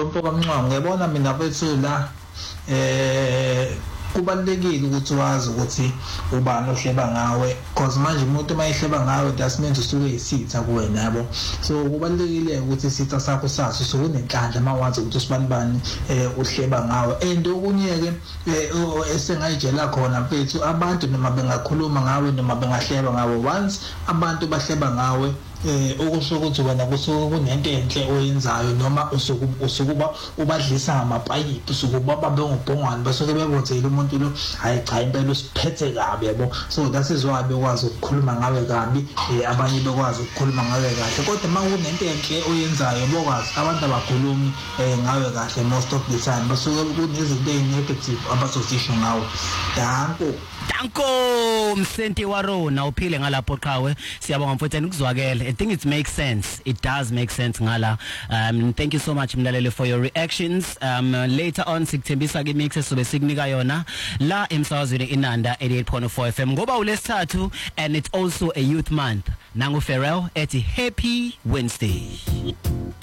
mpokamncwa ngiyabona mina bethu la kubalekile ukuthi wazi ukuthi ubani ohleba ngawe because manje umuntu mayihleba ngawe that means usuke isitha kuwena yabo so kubalekile ukuthi isitha sakho saso sokunenhlanhla mawazi ukuthi usibani uhleba ngawe and okunyeke esengayijela khona mfethu abantu noma bengakhuluma ngawe noma bengahleba ngawe once abantu bahleba ngawe okusho ukuthi wena kusuke kunento enhle oyenzayo noma usukuba ubadlisa ngamapayipi usukuba babe ngobhongwane basuke bebonzela umuntu lo hayi cha impela usiphethe kabi yabo so that is why bekwazi ukukhuluma ngawe kabi abanye bekwazi ukukhuluma ngawe kahle kodwa makunento enhle oyenzayo bokwazi abantu abakhulumi ngawe kahle most of the time basuke kunezinto ezinegative abazozisho ngawe Danko Msenti Warona uphile ngalapho qhawe siyabonga mfowethu ukuzwakela I think it makes sense it does make sense ngala thank you so much mlaleli for your reactions later on sikuthembisa ke mix sobe sikunika yona la emsazweni inanda 88.4 FM ngoba ulesithathu and it's also a youth month nangu Pharrell ethi happy Wednesday